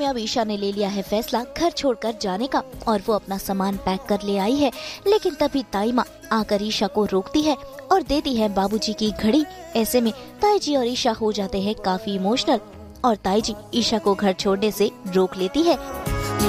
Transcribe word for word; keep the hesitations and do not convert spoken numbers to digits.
में अब ईशा ने ले लिया है फैसला घर छोड़कर जाने का और वो अपना सामान पैक कर ले आई है। लेकिन तभी ताई माँ आकर ईशा को रोकती है और देती है बाबूजी की घड़ी। ऐसे में ताई जी और ईशा हो जाते हैं काफी इमोशनल और ताई जी ईशा को घर छोड़ने से रोक लेती है।